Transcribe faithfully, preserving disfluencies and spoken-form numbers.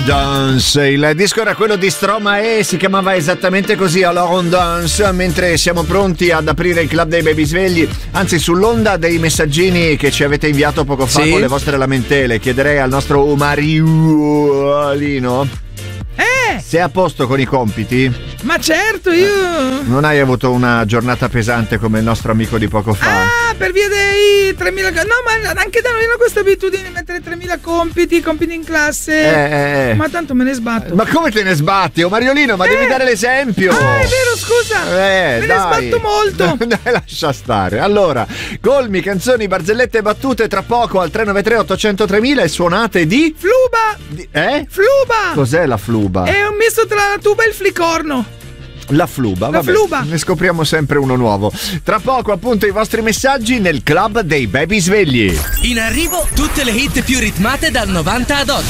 on Dance. Il disco era quello di Stromae, si chiamava esattamente così, Alors on Dance. Mentre siamo pronti ad aprire il club dei baby svegli, anzi sull'onda dei messaggini che ci avete inviato poco fa, sì, con le vostre lamentele, chiederei al nostro Mariolino eh! se è a posto con i compiti. Ma certo, io... Non hai avuto una giornata pesante come il nostro amico di poco fa? Ah, per via dei tremila... No, ma anche da noi hanno questa abitudine di mettere tremila compiti, compiti in classe. Eh, eh. Ma tanto me ne sbatto. Ma come te ne sbatti? Oh Mariolino, ma eh. devi dare l'esempio. Ah, è vero, scusa. Eh, me dai. ne sbatto molto. Dai, lascia stare. Allora, colmi, canzoni, barzellette e battute tra poco al tre nove tre otto zero zero tremila e suonate di... Fluba. Di... Eh? Fluba. Cos'è la fluba? È un misto tra la tuba e il flicorno. La fluba, la vabbè, fluba. Ne scopriamo sempre uno nuovo. Tra poco appunto i vostri messaggi nel club dei baby svegli. In arrivo tutte le hit più ritmate dal novanta ad oggi.